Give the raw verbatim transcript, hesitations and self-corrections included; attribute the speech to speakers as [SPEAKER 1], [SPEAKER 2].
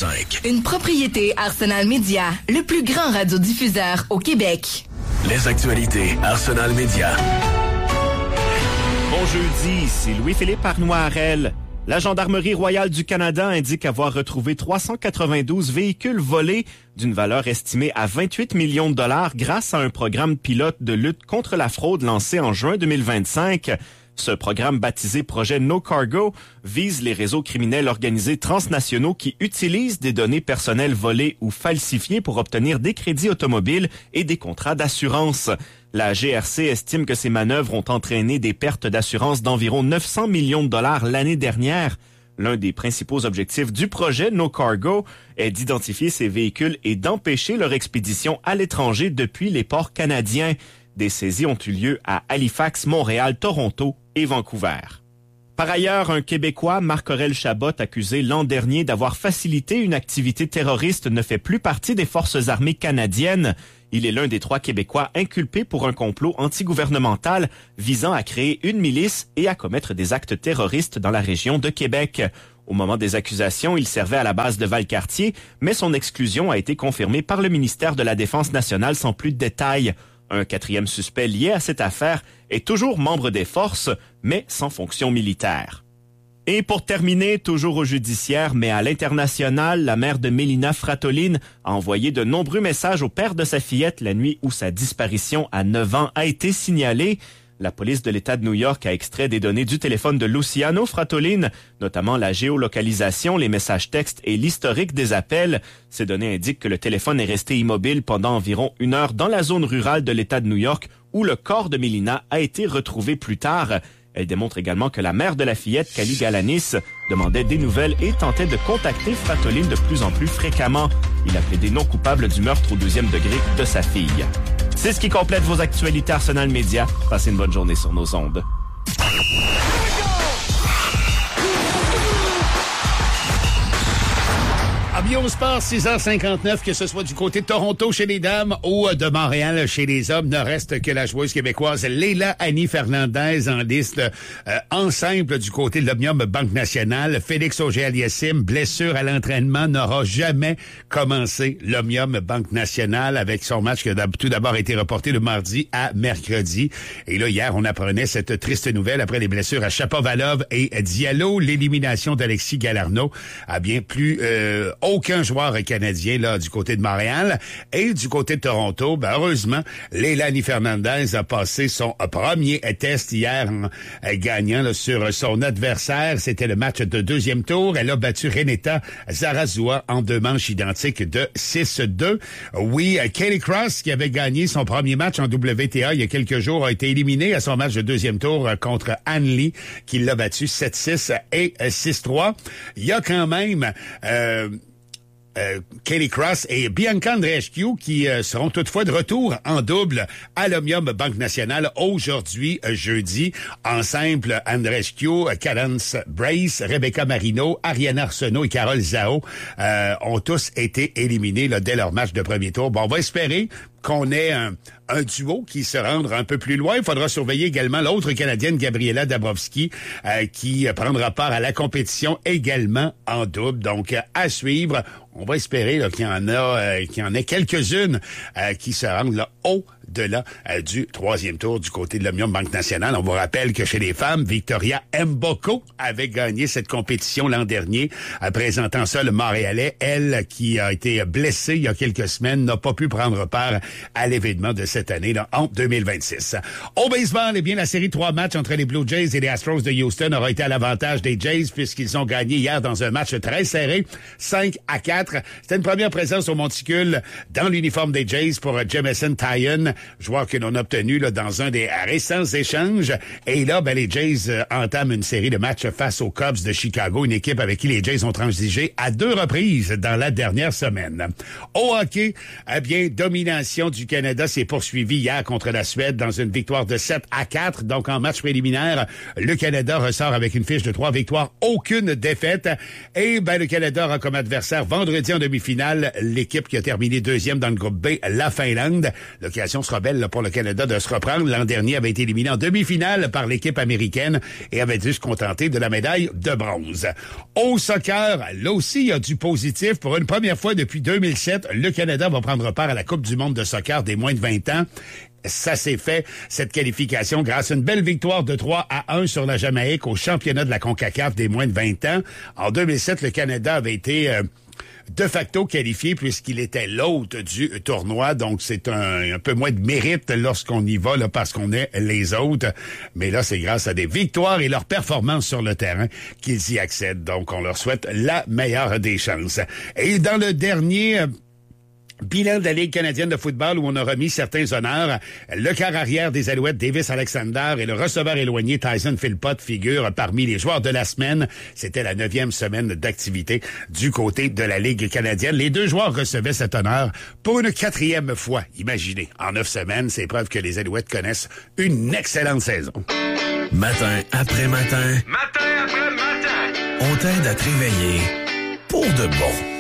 [SPEAKER 1] cinq.
[SPEAKER 2] Une propriété Arsenal Media, le plus grand radiodiffuseur au Québec.
[SPEAKER 1] Les actualités Arsenal Media.
[SPEAKER 3] Bon jeudi, ici Louis-Philippe Arnoirel. La Gendarmerie royale du Canada indique avoir retrouvé trois cent quatre-vingt-douze véhicules volés d'une valeur estimée à vingt-huit millions de dollars grâce à un programme pilote de lutte contre la fraude lancé en juin deux mille vingt-cinq. Ce programme baptisé Projet No Cargo vise les réseaux criminels organisés transnationaux qui utilisent des données personnelles volées ou falsifiées pour obtenir des crédits automobiles et des contrats d'assurance. La G R C estime que ces manœuvres ont entraîné des pertes d'assurance d'environ neuf cents millions de dollars l'année dernière. L'un des principaux objectifs du projet No Cargo est d'identifier ces véhicules et d'empêcher leur expédition à l'étranger depuis les ports canadiens. Des saisies ont eu lieu à Halifax, Montréal, Toronto et Vancouver. Par ailleurs, un Québécois, Marc-Aurèle Chabot, accusé l'an dernier d'avoir facilité une activité terroriste, ne fait plus partie des forces armées canadiennes. Il est l'un des trois Québécois inculpés pour un complot antigouvernemental visant à créer une milice et à commettre des actes terroristes dans la région de Québec. Au moment des accusations, il servait à la base de Valcartier, mais son exclusion a été confirmée par le ministère de la Défense nationale sans plus de détails. Un quatrième suspect lié à cette affaire est toujours membre des forces, mais sans fonction militaire. Et pour terminer, toujours au judiciaire, mais à l'international, la mère de Mélina Fratolin a envoyé de nombreux messages au père de sa fillette la nuit où sa disparition à neuf ans a été signalée. La police de l'État de New York a extrait des données du téléphone de Luciano Fratolin, notamment la géolocalisation, les messages textes et l'historique des appels. Ces données indiquent que le téléphone est resté immobile pendant environ une heure dans la zone rurale de l'État de New York, où le corps de Mélina a été retrouvé plus tard. Elle démontre également que la mère de la fillette, Kali Galanis, demandait des nouvelles et tentait de contacter Fratolin de plus en plus fréquemment. Il a plaidé non coupable du meurtre au deuxième degré de sa fille. C'est ce qui complète vos actualités Arsenal Media. Passez une bonne journée sur nos ondes.
[SPEAKER 4] Avion Sport, six heures cinquante-neuf, que ce soit du côté de Toronto chez les dames ou de Montréal chez les hommes, ne reste que la joueuse québécoise Leila Annie Fernandez en liste euh, en simple du côté de l'Omnium Banque Nationale. Félix Auger-Aliassime, blessure à l'entraînement, n'aura jamais commencé l'Omnium Banque Nationale avec son match qui a tout d'abord été reporté le mardi à mercredi. Et là, hier, on apprenait cette triste nouvelle après les blessures à Chapovalov et Diallo. L'élimination d'Alexis Galarneau a bien plus... Euh, aucun joueur canadien là du côté de Montréal. Et du côté de Toronto, ben, heureusement, Leilani Fernandez a passé son premier test hier en gagnant là, sur son adversaire. C'était le match de deuxième tour. Elle a battu Renata Zarazua en deux manches identiques de six deux. Oui, Kelly Cross, qui avait gagné son premier match en W T A il y a quelques jours, a été éliminé à son match de deuxième tour contre Anne Lee, qui l'a battu sept six et six trois. Il y a quand même... Euh, Euh, Kelly Cross et Bianca Andreescu qui euh, seront toutefois de retour en double à l'Omnium Banque Nationale aujourd'hui, euh, jeudi. En simple, Andreescu, Cadence Brace, Rebecca Marino, Ariana Arsenault et Carole Zao euh, ont tous été éliminés là, dès leur match de premier tour. Bon, on va espérer qu'on ait un, un duo qui se rendra un peu plus loin. Il faudra surveiller également l'autre Canadienne, Gabriela Dabrowski, euh, qui prendra part à la compétition également en double. Donc, à suivre. On va espérer là, qu'il y en a, euh, qu'il y en ait quelques-unes euh, qui se rendent là au-delà euh, du troisième tour du côté de l'Omnium Banque Nationale. On vous rappelle que chez les femmes, Victoria Mboko avait gagné cette compétition l'an dernier, euh, présentant ça le Montréalais. Elle, qui a été blessée il y a quelques semaines, n'a pas pu prendre part à l'événement de cette année là, en deux mille vingt-six. Au baseball, eh bien, la série de trois matchs entre les Blue Jays et les Astros de Houston aura été à l'avantage des Jays puisqu'ils ont gagné hier dans un match très serré, cinq à quatre. C'était une première présence au monticule dans l'uniforme des Jays pour Jamison Tyon, joueur que l'on a obtenu là, dans un des récents échanges. Et là, ben, les Jays euh, entament une série de matchs face aux Cubs de Chicago, une équipe avec qui les Jays ont transigé à deux reprises dans la dernière semaine. Au hockey, eh bien, domination du Canada s'est poursuivie hier contre la Suède dans une victoire de sept à quatre. Donc, en match préliminaire, le Canada ressort avec une fiche de trois victoires, aucune défaite. Et ben, le Canada aura comme adversaire vendredi en demi-finale l'équipe qui a terminé deuxième dans le groupe B, la Finlande. L'occasion sera belle là, pour le Canada de se reprendre. L'an dernier avait été éliminé en demi-finale par l'équipe américaine et avait dû se contenter de la médaille de bronze. Au soccer, là aussi, il y a du positif. Pour une première fois depuis deux mille sept, le Canada va prendre part à la Coupe du monde de soccer des moins de vingt ans. Ça s'est fait, cette qualification, grâce à une belle victoire de trois à un sur la Jamaïque au championnat de la CONCACAF des moins de vingt ans. En deux mille sept, le Canada avait été euh, de facto qualifié puisqu'il était l'hôte du tournoi. Donc, c'est un, un peu moins de mérite lorsqu'on y va là, parce qu'on est les autres. Mais là, c'est grâce à des victoires et leur performance sur le terrain qu'ils y accèdent. Donc, on leur souhaite la meilleure des chances. Et dans le dernier... bilan de la Ligue canadienne de football où on a remis certains honneurs. Le quart arrière des Alouettes, Davis Alexander, et le receveur éloigné, Tyson Philpott, figurent parmi les joueurs de la semaine. C'était la neuvième semaine d'activité du côté de la Ligue canadienne. Les deux joueurs recevaient cet honneur pour une quatrième fois. Imaginez, en neuf semaines, c'est preuve que les Alouettes connaissent une excellente saison.
[SPEAKER 1] Matin après matin.
[SPEAKER 5] Matin après matin.
[SPEAKER 1] On t'aide à te réveiller pour de bon.